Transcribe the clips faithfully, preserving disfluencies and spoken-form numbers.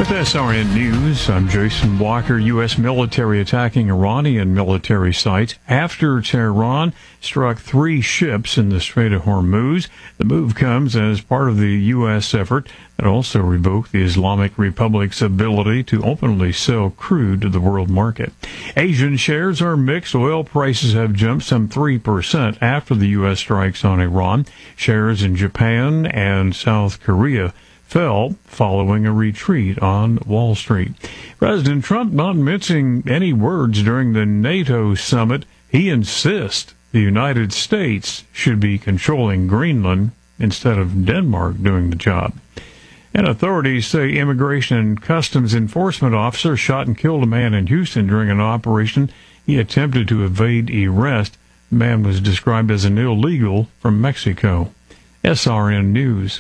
With S R N News, I'm Jason Walker. U S military attacking Iranian military sites after Tehran struck three ships in the Strait of Hormuz. The move comes as part of the U S effort that also revoked the Islamic Republic's ability to openly sell crude to the world market. Asian shares are mixed. Oil prices have jumped some three percent after the U S strikes on Iran. Shares in Japan and South Korea fell following a retreat on Wall Street. President Trump not mincing any words during the NATO summit. He insists the United States should be controlling Greenland instead of Denmark doing the job. And authorities say Immigration and Customs Enforcement officer shot and killed a man in Houston during an operation. He attempted to evade arrest. The man was described as an illegal from Mexico. S R N News.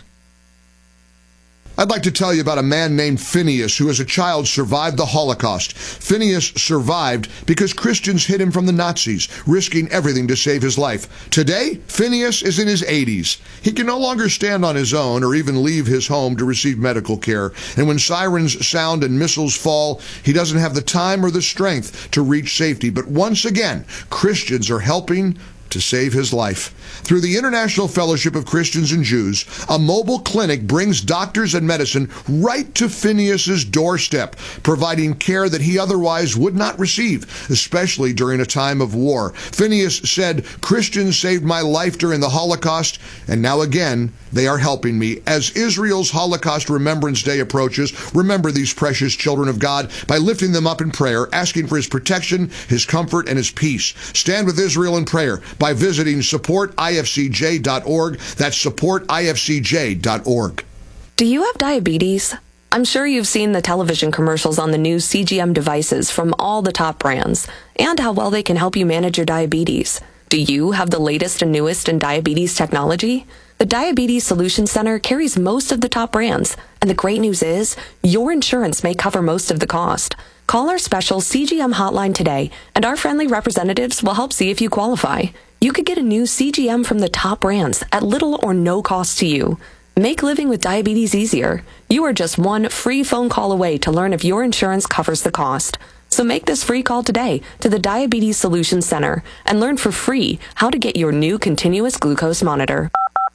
I'd like to tell you about a man named Phineas who as a child survived the Holocaust. Phineas survived because Christians hid him from the Nazis, risking everything to save his life. Today, Phineas is in his eighties. He can no longer stand on his own or even leave his home to receive medical care. And when sirens sound and missiles fall, he doesn't have the time or the strength to reach safety. But once again, Christians are helping to save his life. Through the International Fellowship of Christians and Jews, a mobile clinic brings doctors and medicine right to Phineas's doorstep, providing care that he otherwise would not receive, especially during a time of war. Phineas said, "Christians saved my life during the Holocaust, and now again, they are helping me." As Israel's Holocaust Remembrance Day approaches, remember these precious children of God by lifting them up in prayer, asking for his protection, his comfort, and his peace. Stand with Israel in prayer by visiting support I F C J dot org. That's support I F C J dot org. Do you have diabetes? I'm sure you've seen the television commercials on the new C G M devices from all the top brands and how well they can help you manage your diabetes. Do you have the latest and newest in diabetes technology? The Diabetes Solution Center carries most of the top brands, and the great news is your insurance may cover most of the cost. Call our special C G M hotline today, and our friendly representatives will help see if you qualify. You could get a new C G M from the top brands at little or no cost to you. Make living with diabetes easier. You are just one free phone call away to learn if your insurance covers the cost. So make this free call today to the Diabetes Solution Center and learn for free how to get your new continuous glucose monitor.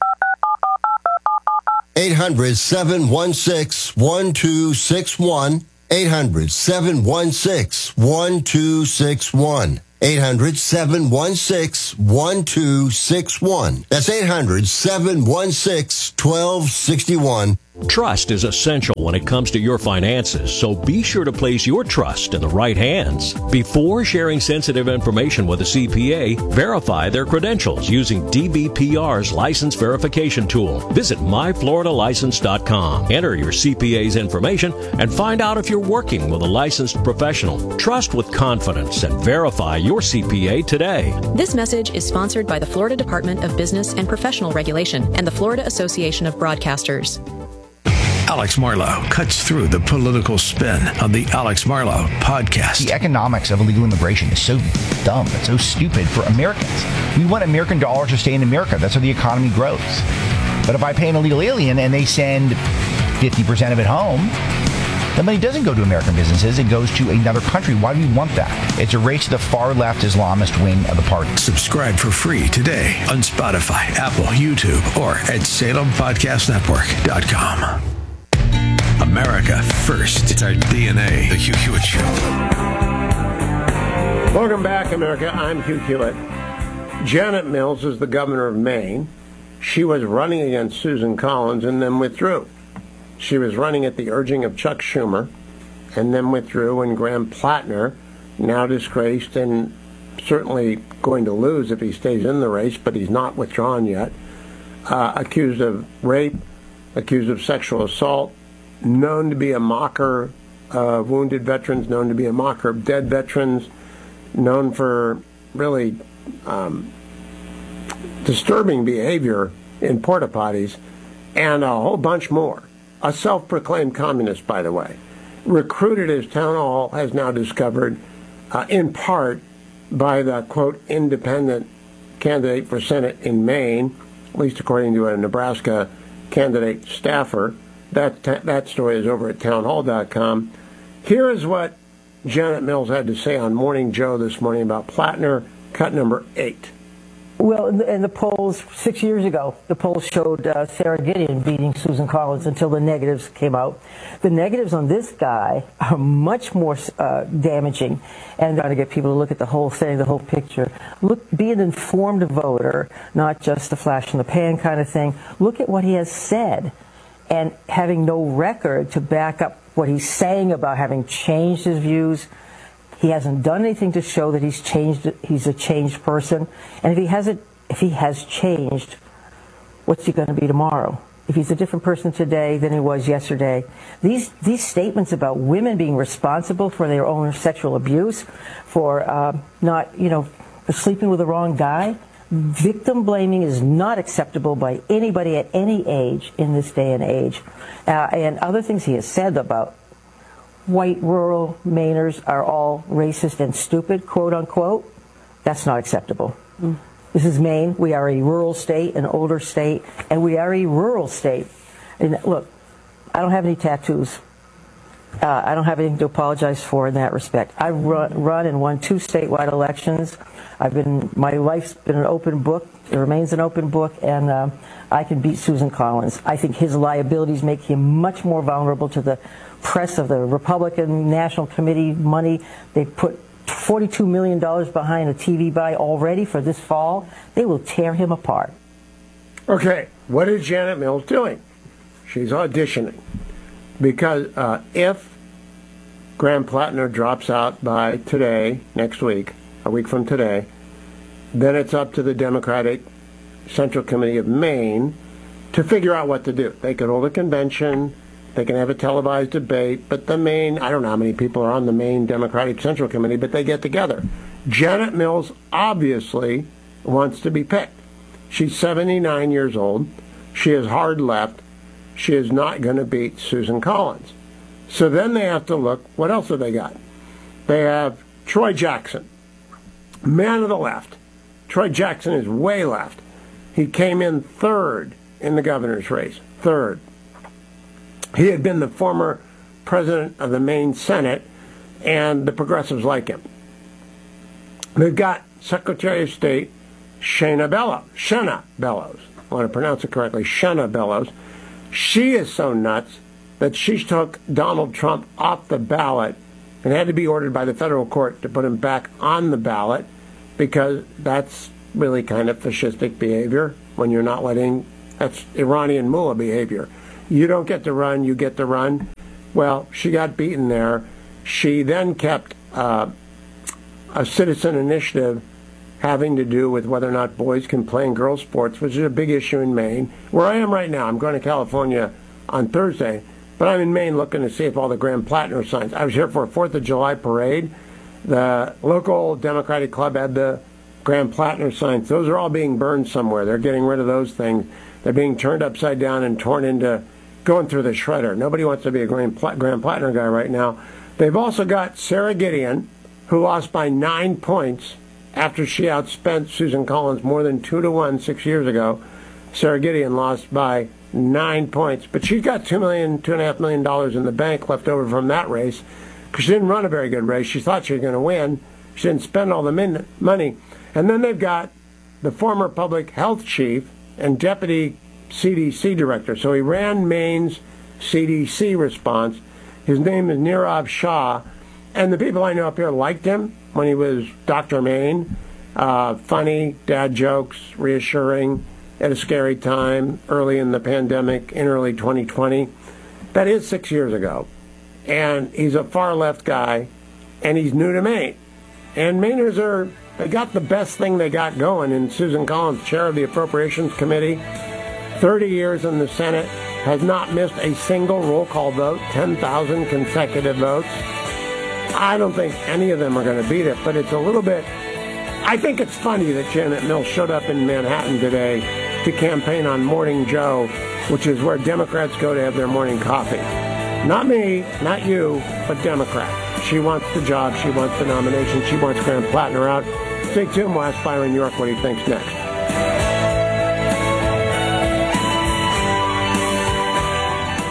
eight hundred, seven one six, one two six one. eight hundred, seven one six, one two six one. eight hundred, seven one six, one two six one. That's eight hundred, seven one six, one two six one. Trust is essential when it comes to your finances, so be sure to place your trust in the right hands. Before sharing sensitive information with a C P A, verify their credentials using D B P R's license verification tool. Visit my florida license dot com. Enter your C P A's information and find out if you're working with a licensed professional. Trust with confidence and verify your C P A today. This message is sponsored by the Florida Department of Business and Professional Regulation and the Florida Association of Broadcasters. Alex Marlow cuts through the political spin on the Alex Marlow podcast. The economics of illegal immigration is so dumb. It's so stupid for Americans. We want American dollars to stay in America. That's how the economy grows. But if I pay an illegal alien and they send fifty percent of it home, the money doesn't go to American businesses. It goes to another country. Why do we want that? It's a race to the far left Islamist wing of the party. Subscribe for free today on Spotify, Apple, YouTube, or at Salem Podcast Network dot com. America first. It's our D N A. The Hugh Hewitt Show. Welcome back, America. I'm Hugh Hewitt. Janet Mills is the governor of Maine. She was running against Susan Collins and then withdrew. She was running at the urging of Chuck Schumer and then withdrew, and Graham Plattner, now disgraced and certainly going to lose if he stays in the race, but he's not withdrawn yet, uh, accused of rape, accused of sexual assault, known to be a mocker of wounded veterans, known to be a mocker of dead veterans, known for really um, disturbing behavior in porta potties, and a whole bunch more. A self-proclaimed communist, by the way, recruited as town hall has now discovered, uh, in part by the, quote, independent candidate for Senate in Maine, at least according to a Nebraska candidate staffer, That, that story is over at townhall dot com. Here is what Janet Mills had to say on Morning Joe this morning about Plattner, cut number eight. Well, in the, in the polls six years ago, the polls showed uh, Sarah Gideon beating Susan Collins until the negatives came out. The negatives on this guy are much more uh, damaging, and trying to get people to look at the whole thing, the whole picture. Look, be an informed voter, not just a flash in the pan kind of thing. Look at what he has said, and having no record to back up what he's saying about having changed his views. He hasn't done anything to show that he's changed. He's a changed person. And if he hasn't, if he has changed, what's he going to be tomorrow? If he's a different person today than he was yesterday, these these statements about women being responsible for their own sexual abuse, for uh, not, you know, for sleeping with the wrong guy, victim blaming is not acceptable by anybody at any age in this day and age. Uh, and other things he has said about white rural Mainers are all racist and stupid, quote unquote, that's not acceptable. Mm. This is Maine. We are a rural state, an older state, and we are a rural state. And look, I don't have any tattoos. Uh, I don't have anything to apologize for in that respect. I run, run and won two statewide elections. I've been, my life's been an open book. It remains an open book, and uh, I can beat Susan Collins. I think his liabilities make him much more vulnerable to the press of the Republican National Committee money. They put forty-two million dollars behind a T V buy already for this fall. They will tear him apart. Okay, what is Janet Mills doing? She's auditioning. Because uh, if Graham Plattner drops out by today, next week, a week from today, then it's up to the Democratic Central Committee of Maine to figure out what to do. They could hold a convention. They can have a televised debate, but the Maine, I don't know how many people are on the Maine Democratic Central Committee, but they get together. Janet Mills obviously wants to be picked. She's seventy-nine years old. She is hard left. She is not going to beat Susan Collins. So then they have to look, what else have they got? They have Troy Jackson, man of the left. Troy Jackson is way left. He came in third in the governor's race, third. He had been the former president of the Maine Senate, and the progressives like him. They've got Secretary of State Shana Bellows. Shana Bellows. I want to pronounce it correctly. Shana Bellows. She is so nuts that she took Donald Trump off the ballot and had to be ordered by the federal court to put him back on the ballot, because that's really kind of fascistic behavior when you're not letting, that's Iranian mullah behavior. You don't get to run, you get to run. Well, she got beaten there. She then kept uh, a citizen initiative having to do with whether or not boys can play in girls' sports, which is a big issue in Maine. Where I am right now, I'm going to California on Thursday, but I'm in Maine looking to see if all the Graham Plattner signs. I was here for a fourth of July parade. The local Democratic club had the Graham Plattner signs. Those are all being burned somewhere. They're getting rid of those things. They're being turned upside down and torn into, going through the shredder. Nobody wants to be a Graham, Pla- Graham Plattner guy right now. They've also got Sarah Gideon, who lost by nine points after she outspent Susan Collins more than two to one six years ago. Sarah Gideon lost by nine points, but she's got two million, two and a half million dollars in the bank left over from that race, because she didn't run a very good race. She thought she was going to win. She didn't spend all the min- money. And then they've got the former public health chief and deputy C D C director. So he ran Maine's C D C response. His name is Nirav Shah, and the people I know up here liked him when he was Doctor Maine. Uh, funny, dad jokes, reassuring, at a scary time, early in the pandemic, in early twenty twenty. That is six years ago. And he's a far-left guy, and he's new to Maine. And Mainers are, they got the best thing they got going in Susan Collins, chair of the Appropriations Committee, thirty years in the Senate, has not missed a single roll call vote, ten thousand consecutive votes. I don't think any of them are going to beat it, but it's a little bit, I think it's funny that Janet Mills showed up in Manhattan today to campaign on Morning Joe, which is where Democrats go to have their morning coffee. Not me, not you, but Democrat. She wants the job, she wants the nomination, she wants Graham Plattner out. Stay tuned, we'll ask Byron York what he thinks next.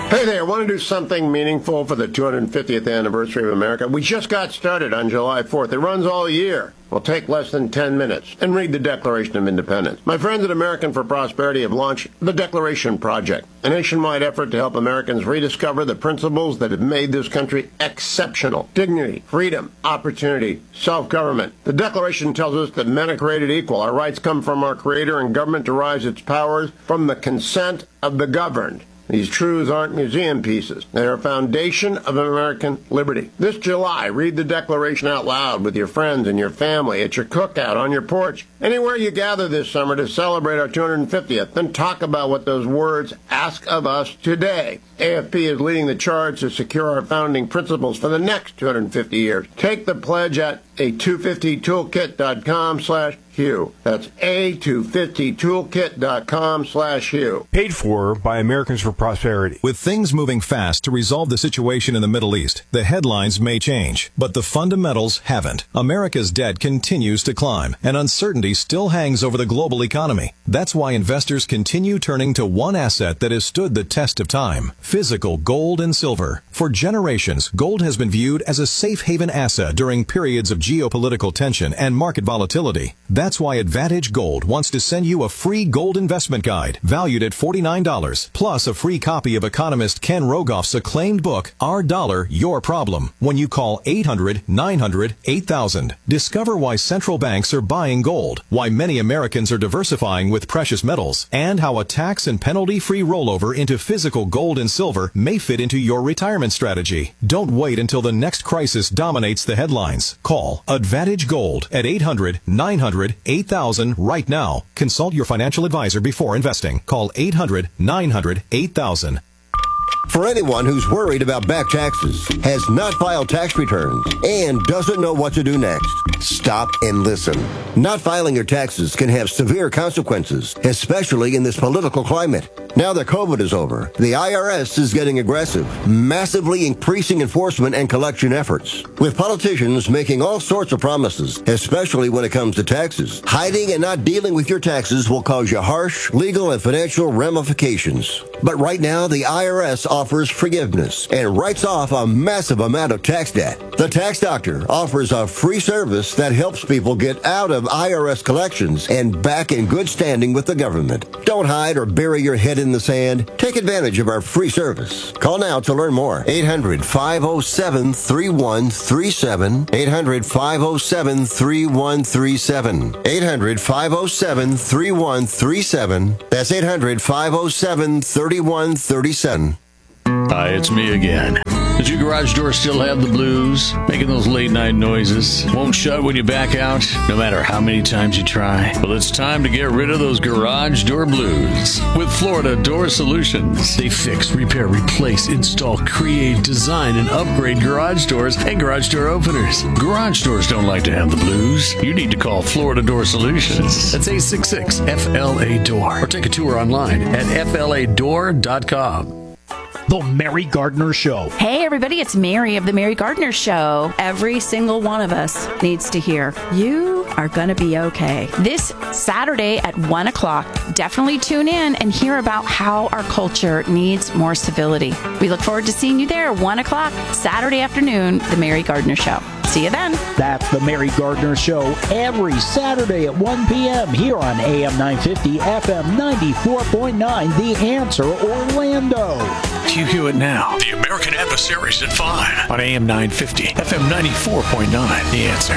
Hey there, want to do something meaningful for the two hundred fiftieth anniversary of America? We just got started on July fourth. It runs all year. Will take less than ten minutes and read the Declaration of Independence. My friends at American for Prosperity have launched the Declaration Project, a nationwide effort to help Americans rediscover the principles that have made this country exceptional. Dignity, freedom, opportunity, self-government. The Declaration tells us that men are created equal. Our rights come from our Creator, and government derives its powers from the consent of the governed. These truths aren't museum pieces. They are a foundation of American liberty. This July, read the Declaration out loud with your friends and your family, at your cookout, on your porch, anywhere you gather this summer to celebrate our two hundred fiftieth. Then talk about what those words ask of us today. A F P is leading the charge to secure our founding principles for the next two hundred fifty years. Take the pledge at a two fifty toolkit dot com slash Hugh. That's a two fifty toolkit dot com slash Hugh. Paid for by Americans for Prosperity. With things moving fast to resolve the situation in the Middle East, the headlines may change, but the fundamentals haven't. America's debt continues to climb, and uncertainty still hangs over the global economy. That's why investors continue turning to one asset that has stood the test of time: physical gold and silver. For generations, gold has been viewed as a safe haven asset during periods of geopolitical tension and market volatility. That's why Advantage Gold wants to send you a free gold investment guide valued at forty-nine dollars, plus a free copy of economist Ken Rogoff's acclaimed book, Our Dollar, Your Problem, when you call eight hundred nine hundred eight thousand. Discover why central banks are buying gold, why many Americans are diversifying with precious metals, and how a tax and penalty-free rollover into physical gold and silver may fit into your retirement strategy. Don't wait until the next crisis dominates the headlines. Call Advantage Gold at eight hundred nine hundred eight thousand right now. Consult your financial advisor before investing. Call eight hundred nine hundred eight thousand. For anyone who's worried about back taxes, has not filed tax returns, and doesn't know what to do next, stop and listen. Not filing your taxes can have severe consequences, especially in this political climate. Now that COVID is over, the I R S is getting aggressive, massively increasing enforcement and collection efforts. With politicians making all sorts of promises, especially when it comes to taxes, hiding and not dealing with your taxes will cause you harsh legal and financial ramifications. But right now, the I R S offers forgiveness and writes off a massive amount of tax debt. The Tax Doctor offers a free service that helps people get out of I R S collections and back in good standing with the government. Don't hide or bury your head in the sand. Take advantage of our free service. Call now to learn more. eight hundred five oh seven three one three seven. eight hundred five oh seven three one three seven. eight hundred five oh seven three one three seven. That's eight hundred five oh seven three one three seven. Hi, it's me again. Does your garage door still have the blues? Making those late night noises? Won't shut when you back out, no matter how many times you try? Well, it's time to get rid of those garage door blues with Florida Door Solutions. They fix, repair, replace, install, create, design, and upgrade garage doors and garage door openers. Garage doors don't like to have the blues. You need to call Florida Door Solutions. That's eight six six F L A Door. Or take a tour online at F L A door dot com. The Mary Gardner Show. Hey, everybody, it's Mary of The Mary Gardner Show. Every single one of us needs to hear, you are going to be okay. This Saturday at one o'clock, definitely tune in and hear about how our culture needs more civility. We look forward to seeing you there at one o'clock, Saturday afternoon, The Mary Gardner Show. See you then. That's The Mary Gardner Show every Saturday at one p.m. here on A M nine fifty, F M ninety-four point nine, The Answer, Orlando. Hugh Hewitt now. The American Adversaries at five on A M nine fifty, F M ninety-four point nine, The Answer.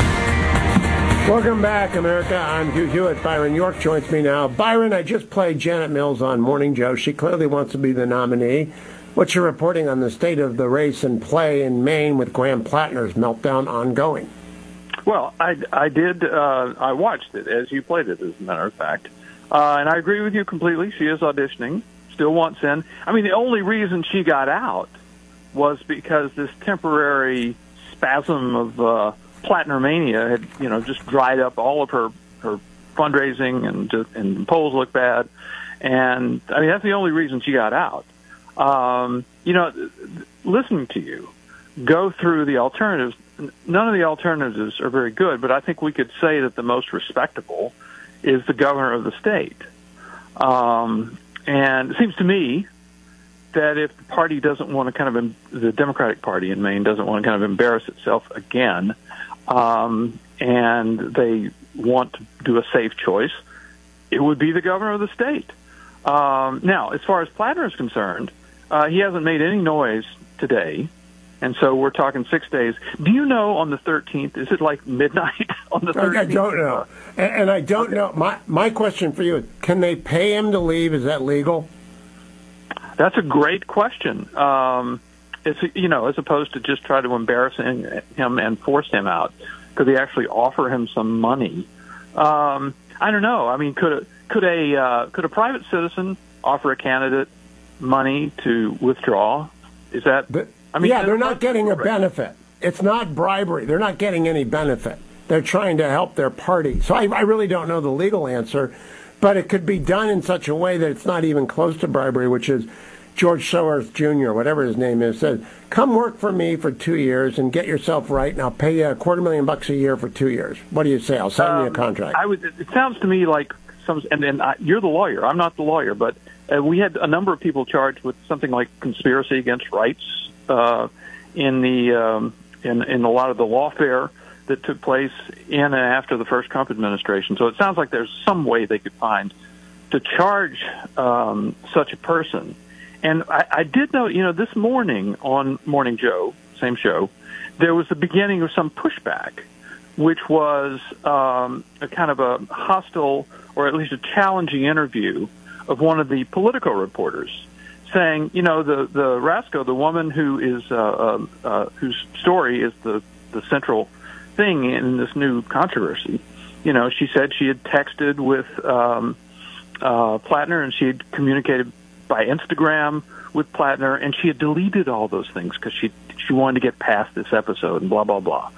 Welcome back, America. I'm Hugh Hewitt. Byron York joins me now. Byron, I just played Janet Mills on Morning Joe. She clearly wants to be the nominee. What's your reporting on the state of the race and play in Maine with Graham Plattner's meltdown ongoing? Well, I, I did. Uh, I watched it as you played it, as a matter of fact. Uh, and I agree with you completely. She is auditioning, still wants in. I mean, the only reason she got out was because this temporary spasm of uh, Plattner mania had, you know, just dried up all of her, her fundraising, and, just, and polls looked bad. And, I mean, that's the only reason she got out. Um, you know, listening to you go through the alternatives, none of the alternatives are very good, but I think we could say that the most respectable is the governor of the state. Um, and it seems to me that if the party doesn't want to kind of, em- the Democratic Party in Maine doesn't want to kind of embarrass itself again, um, and they want to do a safe choice, it would be the governor of the state. Um, now, as far as Plattner is concerned, uh, he hasn't made any noise today, and so we're talking six days. Do you know on the thirteenth, is it like midnight on the thirteenth? I don't know. And, and I don't okay. know. My, my question for you is, can they pay him to leave? Is that legal? That's a great question. Um, it's, you know, as opposed to just try to embarrass him and force him out, could they actually offer him some money? Um, I don't know. I mean, could a, could a uh, could a private citizen offer a candidate money to withdraw? Is that? But, I mean, yeah, they're not getting a benefit. It's not bribery. They're not getting any benefit. They're trying to help their party. So I, I really don't know the legal answer, but it could be done in such a way that it's not even close to bribery, which is George Soros Junior, whatever his name is, says, come work for me for two years and get yourself right, and I'll pay you a quarter million bucks a year for two years. What do you say? I'll sign um, you a contract. I would. It sounds to me like some, and, and I, you're the lawyer. I'm not the lawyer, but uh, we had a number of people charged with something like conspiracy against rights uh, in the um, in in a lot of the lawfare that took place in and after the first Trump administration. So it sounds like there's some way they could find to charge um, such a person. And I, I did know, you know, this morning on Morning Joe, same show, there was the beginning of some pushback, which was um, a kind of a hostile or at least a challenging interview of one of the Politico reporters saying, you know, the, the Rasko, the woman who is, uh, uh, uh, whose story is the, the central thing in this new controversy, you know, she said she had texted with um, uh, Plattner and she had communicated by Instagram with Plattner, and she had deleted all those things because she she wanted to get past this episode and blah, blah, blah.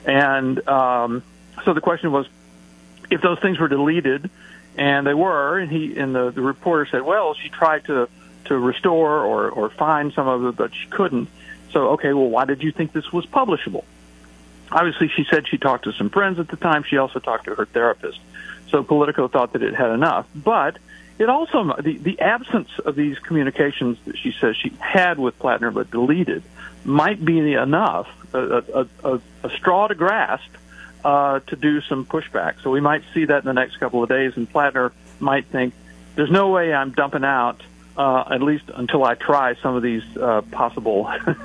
And um, so the question was, if those things were deleted, and they were, and he and the, the reporter said, well, she tried to, to restore or, or find some of it, but she couldn't. So, okay, well, why did you think this was publishable? Obviously, she said she talked to some friends at the time. She also talked to her therapist. So Politico thought that it had enough. But it also, the, the absence of these communications that she says she had with Plattner but deleted might be enough, a, a, a, a straw to grasp uh, to do some pushback. So we might see that in the next couple of days, and Plattner might think, there's no way I'm dumping out, uh, at least until I try some of these uh, possible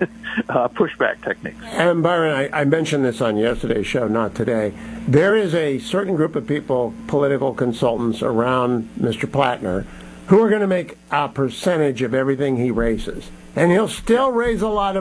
uh, pushback techniques. And Byron, I, I mentioned this on yesterday's show, not today. There is a certain group of people, political consultants around Mister Plattner, who are going to make a percentage of everything he raises. And he'll still raise a lot of